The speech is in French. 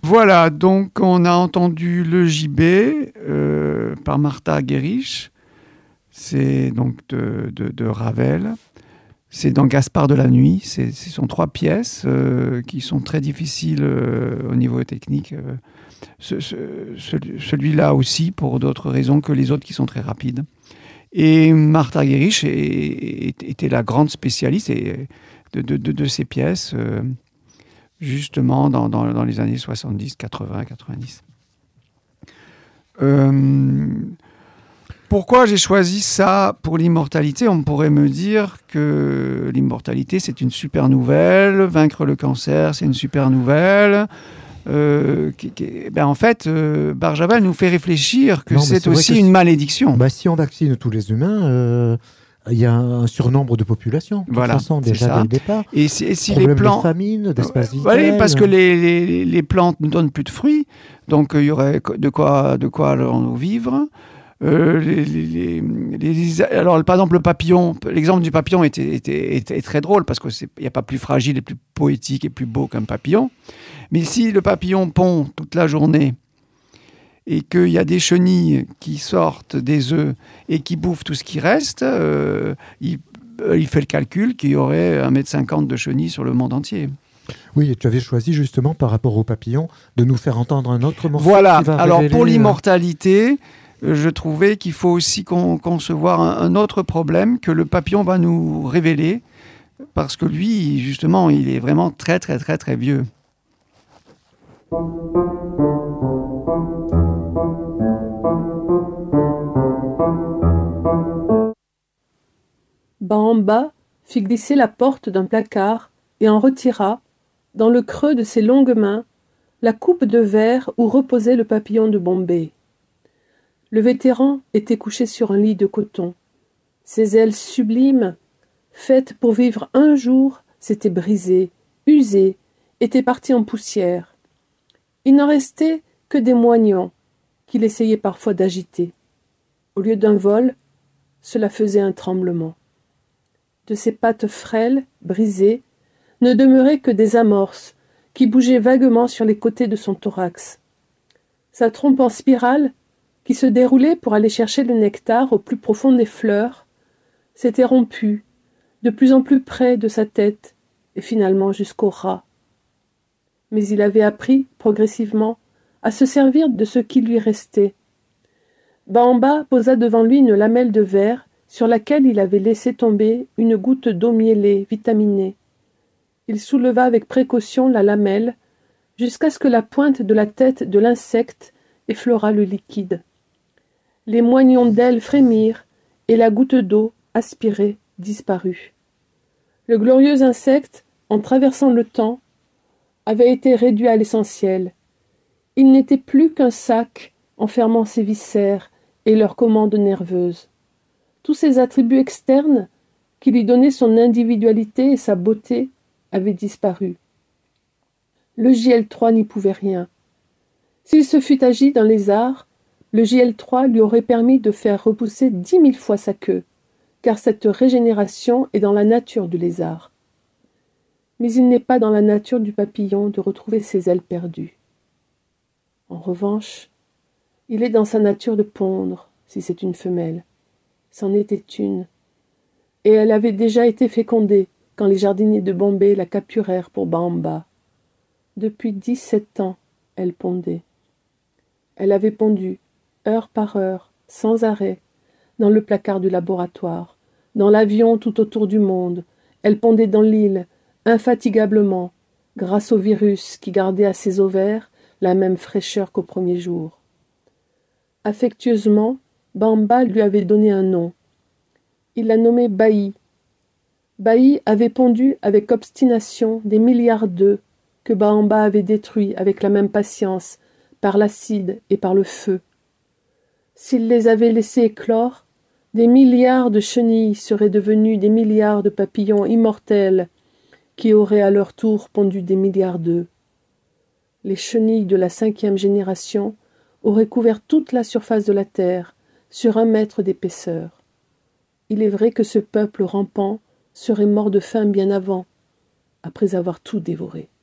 Voilà, donc on a entendu le JB par Martha Gerich. C'est donc de Ravel. C'est dans Gaspard de la Nuit. Ce sont 3 pièces qui sont très difficiles au niveau technique. Celui-là aussi, pour d'autres raisons que les autres qui sont très rapides. Et Martha Gerich était la grande spécialiste de ces pièces, justement dans les années 70, 80, 90. Pourquoi j'ai choisi ça pour l'immortalité ? On pourrait me dire que l'immortalité, c'est une super nouvelle. Vaincre le cancer, c'est une super nouvelle. En fait, Barjavel nous fait réfléchir que c'est aussi une malédiction. Si on vaccine tous les humains, il y a un surnombre de population. De toute façon, déjà dès le départ. Et si problème les plantes, de famine, d'espace vital. Oui, parce que les plantes ne donnent plus de fruits, donc il y aurait de quoi vivre. Alors, par exemple, le papillon, l'exemple du papillon était très drôle parce qu'il n'y a pas plus fragile et plus poétique et plus beau qu'un papillon. Mais si le papillon pond toute la journée et qu'il y a des chenilles qui sortent des œufs et qui bouffent tout ce qui reste, il fait le calcul qu'il y aurait 1,50 m de chenilles sur le monde entier. Oui, et tu avais choisi justement par rapport au papillon de nous faire entendre un autre morceau. Voilà, alors pour l'immortalité, je trouvais qu'il faut aussi concevoir un autre problème que le papillon va nous révéler, parce que lui, justement, il est vraiment très, très, très, très vieux. Bamba fit glisser la porte d'un placard et en retira, dans le creux de ses longues mains, la coupe de verre où reposait le papillon de Bombay. Le vétéran était couché sur un lit de coton. Ses ailes sublimes, faites pour vivre un jour, s'étaient brisées, usées, étaient parties en poussière. Il n'en restait que des moignons qu'il essayait parfois d'agiter. Au lieu d'un vol, cela faisait un tremblement. De ses pattes frêles, brisées, ne demeuraient que des amorces qui bougeaient vaguement sur les côtés de son thorax. Sa trompe en spirale, qui se déroulait pour aller chercher le nectar au plus profond des fleurs, s'était rompue, de plus en plus près de sa tête, et finalement jusqu'au ras. Mais il avait appris, progressivement, à se servir de ce qui lui restait. Bamba posa devant lui une lamelle de verre sur laquelle il avait laissé tomber une goutte d'eau mielée, vitaminée. Il souleva avec précaution la lamelle jusqu'à ce que la pointe de la tête de l'insecte effleurât le liquide. Les moignons d'ailes frémirent et la goutte d'eau, aspirée, disparut. Le glorieux insecte, en traversant le temps, avait été réduit à l'essentiel. Il n'était plus qu'un sac enfermant ses viscères et leurs commandes nerveuses. Tous ses attributs externes, qui lui donnaient son individualité et sa beauté, avaient disparu. Le JL3 n'y pouvait rien. S'il se fût agi d'un lézard, le JL3 lui aurait permis de faire repousser 10 000 fois sa queue, car cette régénération est dans la nature du lézard. Mais il n'est pas dans la nature du papillon de retrouver ses ailes perdues. En revanche, il est dans sa nature de pondre, si c'est une femelle. C'en était une. Et elle avait déjà été fécondée quand les jardiniers de Bombay la capturèrent pour Bamba. Depuis 17 ans, elle pondait. Elle avait pondu, heure par heure, sans arrêt, dans le placard du laboratoire, dans l'avion tout autour du monde. Elle pondait dans l'île, infatigablement, grâce au virus qui gardait à ses ovaires la même fraîcheur qu'au premier jour. Affectueusement, Bamba lui avait donné un nom. Il la nommait Bailly. Bailly avait pondu avec obstination des milliards d'œufs que Bamba avait détruits avec la même patience, par l'acide et par le feu. S'il les avait laissés éclore, des milliards de chenilles seraient devenues des milliards de papillons immortels qui auraient à leur tour pondu des milliards d'œufs. Les chenilles de la 5e génération auraient couvert toute la surface de la terre, sur 1 mètre d'épaisseur. Il est vrai que ce peuple rampant serait mort de faim bien avant, après avoir tout dévoré.